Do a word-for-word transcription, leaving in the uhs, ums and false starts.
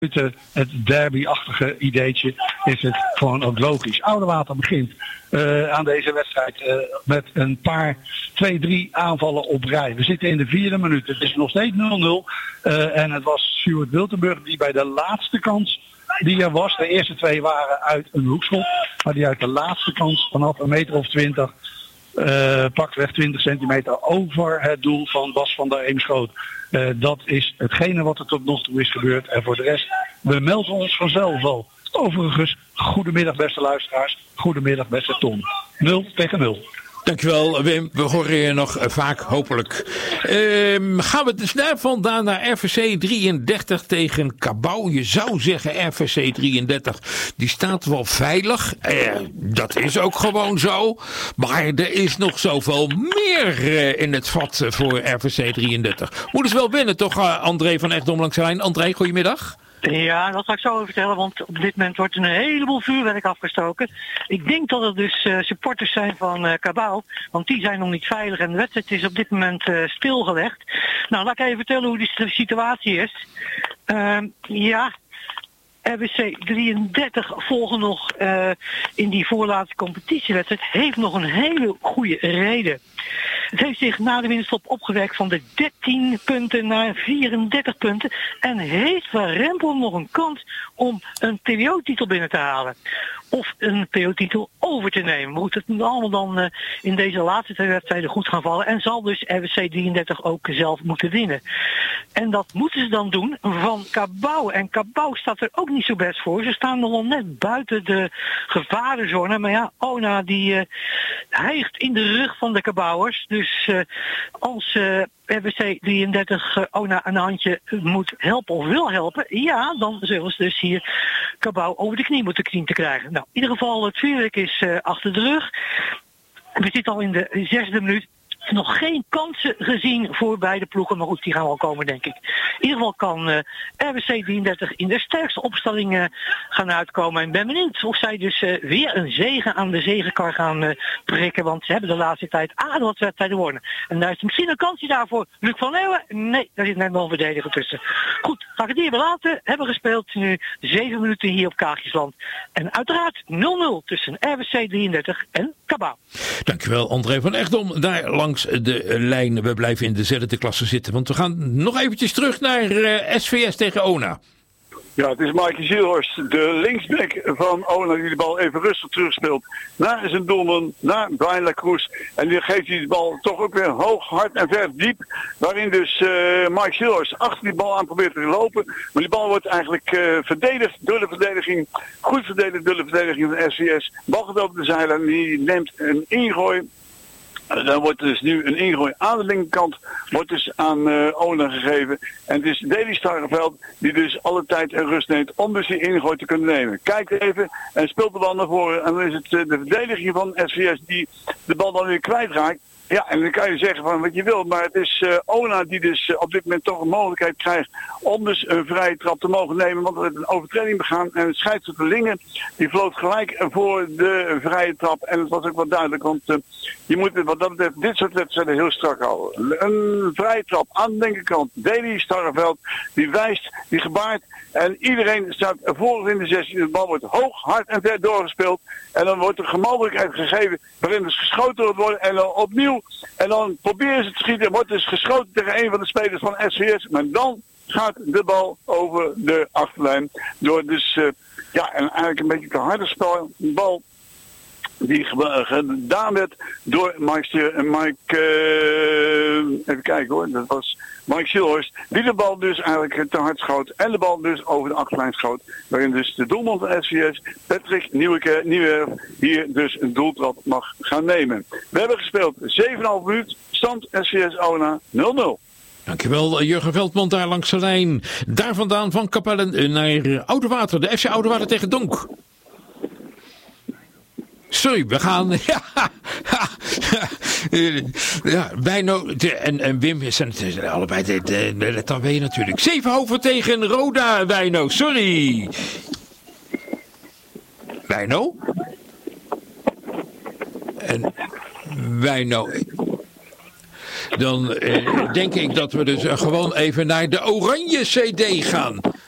het derby-achtige ideetje is het gewoon ook logisch. Oudewater begint uh, aan deze wedstrijd uh, met een paar, twee, drie aanvallen op rij. We zitten in de vierde minuut. Het is nog steeds nul nul. Uh, en het was Stuart Wiltenburg die bij de laatste kans die er was, de eerste twee waren uit een hoekschop, maar die uit de laatste kans vanaf een meter of twintig, uh, pakweg twintig centimeter over het doel van Bas van der Eemschoot. Uh, dat is hetgene wat er tot nog toe is gebeurd. En voor de rest, we melden ons vanzelf wel. Overigens, goedemiddag beste luisteraars. Goedemiddag beste Tom. nul tegen nul. Dankjewel Wim, we horen je nog vaak, hopelijk. Uh, gaan we dus naar vandaan naar R V C drieëndertig tegen Cabau. Je zou zeggen R V C drieëndertig, die staat wel veilig. Uh, dat is ook gewoon zo. Maar er is nog zoveel meer uh, in het vat voor R V C drieëndertig. Moeten ze wel winnen toch, uh, André van Echtdom langs de lijn. André, goedemiddag. Ja, dat ga ik zo over vertellen, want op dit moment wordt er een heleboel vuurwerk afgestoken. Ik denk dat het dus uh, supporters zijn van uh, Cabau, want die zijn nog niet veilig en de wedstrijd is op dit moment uh, stilgelegd. Nou, laat ik even vertellen hoe die situatie is. Uh, ja... R V C drieëndertig volgen nog uh, in die voorlaatste competitiewedstrijd. Heeft nog een hele goede reden. Het heeft zich na de winststop opgewerkt van de dertien punten naar vierendertig punten. En heeft Van Rempel nog een kans om een T W O-titel binnen te halen. Of een P O-titel over te nemen. Moet het allemaal dan uh, in deze laatste twee wedstrijden goed gaan vallen. En zal dus R V C drieëndertig ook zelf moeten winnen. En dat moeten ze dan doen van Cabau. En Cabau staat er ook niet zo best voor. Ze staan nog wel net buiten de gevarenzone. Maar ja, Ona die uh, hijgt in de rug van de Cabauers. Dus uh, als uh, R V C drieëndertig uh, Ona een handje moet helpen of wil helpen, ja, dan zullen ze dus hier Cabau over de knie moeten knien te krijgen. Nou, in ieder geval, het vuurwerk is uh, achter de rug. We zitten al in de zesde minuut. Nog geen kansen gezien voor beide ploegen, maar goed, die gaan wel komen, denk ik. In ieder geval kan uh, R V C drieëndertig in de sterkste opstelling uh, gaan uitkomen. En ik ben benieuwd of zij dus uh, weer een zegen aan de zegenkar gaan uh, prikken, want ze hebben de laatste tijd aardig wat wedstrijden gewonnen. En daar is misschien een kansje daarvoor. Luc van Leeuwen? Nee, daar zit net nog een verdediger tussen. Goed, ga ik het hierbij laten. Hebben gespeeld nu zeven minuten hier op Kaagjesland. En uiteraard nul nul tussen R V C drieëndertig en Cabau. Dankjewel André van Echtdom. Daar langs de lijn. We blijven in dezelfde klasse zitten. Want we gaan nog eventjes terug naar uh, S V S tegen Ona. Ja, het is Maaike Zielhorst, de linksback van Ona, die de bal even rustig terugspeelt naar zijn doelman, naar Brian Lacroix. En die geeft hij de bal toch ook weer hoog, hard en ver diep. Waarin dus uh, Maaike Zielhorst achter die bal aan probeert te lopen. Maar die bal wordt eigenlijk uh, verdedigd door de verdediging. Goed verdedigd door de verdediging van S V S. Bal gaat over de zijlijn en die neemt een ingooi. Dan wordt dus nu een ingooi aan de linkerkant wordt dus aan uh, Ona gegeven. En het is Davy Starreveld die dus alle tijd en rust neemt om dus die ingooi te kunnen nemen. Kijkt even en speelt de bal naar voren. En dan is het uh, de verdediging van S V S die de bal dan weer kwijtraakt. Ja, en dan kan je zeggen van wat je wil, maar het is uh, Ona die dus uh, op dit moment toch een mogelijkheid krijgt om dus een vrije trap te mogen nemen, want er is een overtreding begaan en het scheidsrechter Lingen die vloot gelijk voor de vrije trap en het was ook wel duidelijk, want uh, je moet wat dat betreft dit soort wedstrijden heel strak houden. Een vrije trap aan de linkerkant, Davy Starreveld, die wijst, die gebaart en iedereen staat voor in de zestien, de bal wordt hoog, hard en ver doorgespeeld en dan wordt er een mogelijkheid gegeven waarin dus geschoten wordt worden en dan opnieuw. En dan proberen ze te schieten. Wordt dus geschoten tegen een van de spelers van S V S. Maar dan gaat de bal over de achterlijn. Door dus, uh, ja, en eigenlijk een beetje te harde spel. Een bal die gedaan werd door Mike, Mike uh, even kijken hoor, dat was Mike Zielhorst, die de bal dus eigenlijk te hard schoot en de bal dus over de achterlijn schoot, waarin dus de doelman van S V S, Patrick Nieuweke, Nieuwwerf, hier dus een doeltrap mag gaan nemen. We hebben gespeeld zeven komma vijf minuut, stand S V S Ona nul nul. Dankjewel Jurgen Veldman daar langs de lijn. Daar vandaan van Kapellen naar Oudewater, de F C Oudewater tegen Donk. Sorry, we gaan... Ja, ja Wijno en, en Wim zijn allebei de, de, de letter W natuurlijk. Zevenhoven tegen Roda, Wijno. Sorry. Wijno? En Wijno... Dan eh, denk ik dat we dus uh, gewoon even naar de Oranje C D gaan.